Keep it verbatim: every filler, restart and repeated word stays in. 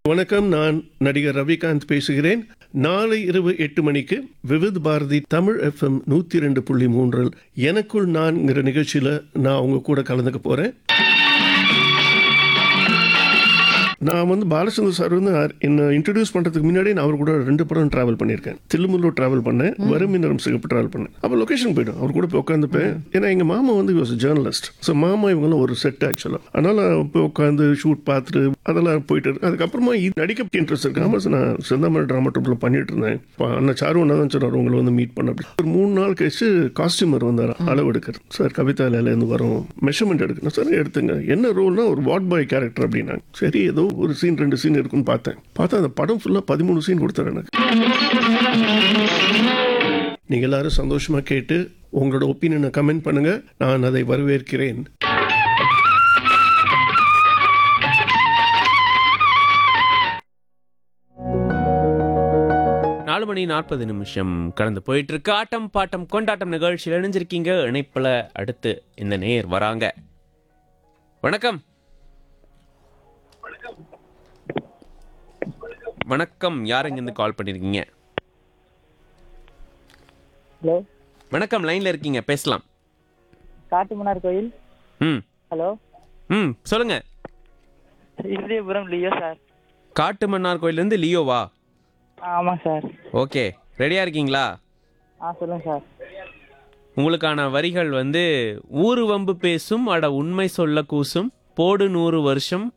வணக்கம், நான் நடிகர் ரவிகாந்த் பேசுகிறேன். நாளை இரவு எட்டு மணிக்கு விவித் பாரதி தமிழ் எஃப்எம் நூற்றி ரெண்டு புள்ளி மூன்றில் எனக்குள் நான்ங்கிற நிகழ்ச்சியில் நான் உங்க கூட கலந்துக்க போகிறேன். நான் வந்து பாலச்சந்திர சார் வந்து என்னை இன்ட்ரடியூஸ் பண்ணுறதுக்கு முன்னாடி நான் அவர் கூட ரெண்டு படம் ட்ராவல் பண்ணியிருக்கேன். தில்லுமுல்லூர் ட்ராவல் பண்ணேன், வறுமினரும் சிகப்பு ட்ராவல் பண்ணேன். அப்போ லொக்கேஷன் போய்டும், அவர் கூட போய் உட்காந்துப்பேன். ஏன்னா எங்கள் மாமா வந்து வாஸ் ஜேர்னலிஸ்ட். ஸோ மாமா இவங்களும் ஒரு செட் ஆக்சுவலாக. அதனால் போய் உட்காந்து ஷூட் பார்த்துட்டு அதெல்லாம் போயிட்டு இருக்கு. அதுக்கப்புறமா இது நடிக்க இன்ட்ரெஸ்ட் இருக்கு. ஆமாம் சார், நான் செந்தாமரை ட்ராமா ட்ரூப்பில் பண்ணிட்டு இருந்தேன். இப்போ அண்ணன் சாரு ஒன்றா தான் சொன்னார் உங்களை வந்து மீட் பண்ண. அப்படி ஒரு மூணு நாள் கழிச்சு காஸ்டியூமர் வந்தார் அளவு எடுக்கிறது. சார் கவிதா இலேருந்து வரும் மெஷர்மெண்ட் எடுக்கணும் சார். எடுத்துங்க. என்ன ரோல்னா ஒரு வார்ட் பாய் கேரக்டர் அப்படின்னாங்க. சரி, ஏதோ ஒரு சீன் ரெண்டு சீன் இருக்குன்னு பார்த்தேன். பார்த்தா அந்த படம் ஃபுல்லாக பதிமூணு சீன் கொடுத்தாரு எனக்கு. நீங்கள் எல்லாரும் சந்தோஷமாக கேட்டு உங்களோட ஒப்பீனியனை கமெண்ட் பண்ணுங்க, நான் அதை வரவேற்கிறேன். நாலு மணி நாற்பது நிமிஷம் கடந்து போயிட்டு இருக்கு. ஆட்டம் பாட்டம் கொண்டாட்டம் நிகழ்ச்சியில் இணைஞ்சிருக்கீங்க. இணைப்பில் அடுத்து இந்த நேர் வராங்க. வணக்கம். வணக்கம், யார் இருந்து கால் பண்ணிருக்கீங்க? ஹலோ, வணக்கம், லைன்ல இருக்கீங்க, பேசலாம். காட்டுமன்னார் கோயில். ம் ஹலோ, ம் சொல்லுங்க. Iruthayapuram Leo sir. காட்டு மன்னார் கோயிலேருந்து லியோவா? ஆமாம் சார். ஓகே, ரெடியா இருக்கீங்களா? ஆ சொல்லுங்க சார். உங்களுக்கான வரிகள் வந்து ஊரு வம்பு பேசும் அட உண்மை சொல்ல கூசும் போடு நூறு வருஷம்